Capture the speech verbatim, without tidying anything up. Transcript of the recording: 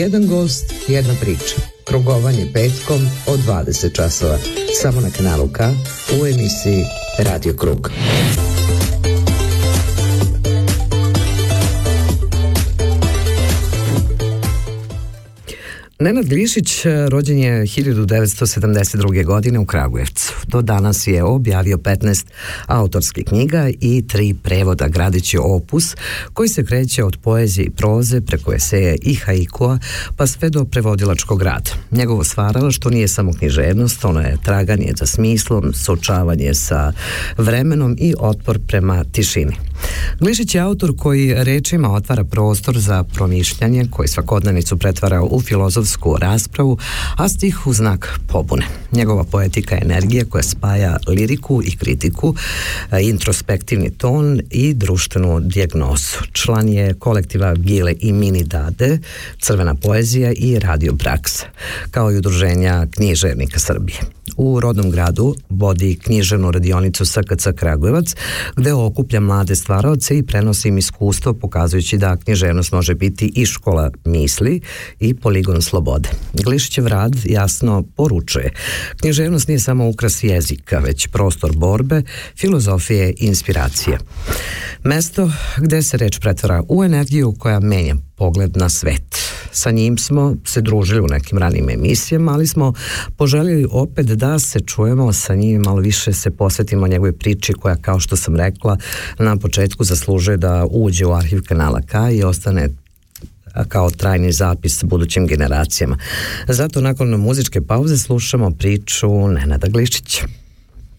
Jedan gost, jedna priča. Krugovanje petkom od dvadeset časova. Samo na kanalu K u emisiji Radio Krug. Nenad Glišić rođen je hiljadu devetsto sedamdeset druge. godine u Kragujevcu. Do danas je objavio petnaest autorskih knjiga i tri prevoda, gradeći opus koji se kreće od poezije i proze preko eseja i haikua pa sve do prevodilačkog rada. Njegovo stvaralaštvo nije samo književnost, ono je traganje za smislom, suočavanje sa vremenom i otpor prema tišini. Glišić je autor koji rečima otvara prostor za promišljanje, koji svakodnevnicu pretvara u filozofsku raspravu, a stih u znak pobune. Njegova poetika je energija koja spaja liriku i kritiku, introspektivni ton i društvenu dijagnozu. Član je kolektiva Gile i Mini Dade, Crvena poezija i Radio Praksa, kao i udruženja književnika Srbije. U rodnom gradu vodi književnu radionicu S K C Kragujevac, gde okuplja mlade stvaraoce i prenosi im iskustvo, pokazujući da književnost može biti i škola misli i poligon slobode. Glišićev rad jasno poručuje: književnost nije samo ukras jezika, već prostor borbe, filozofije i inspiracije. Mesto gde se reč pretvara u energiju koja menja pogled na svet. Sa njim smo se družili u nekim ranim emisijama, ali smo poželjeli opet da se čujemo sa njim, malo više se posvetimo njegove priči koja, kao što sam rekla, na početku zaslužuje da uđe u arhiv kanala K i ostane kao trajni zapis budućim generacijama. Zato nakon muzičke pauze slušamo priču Nenada Glišića.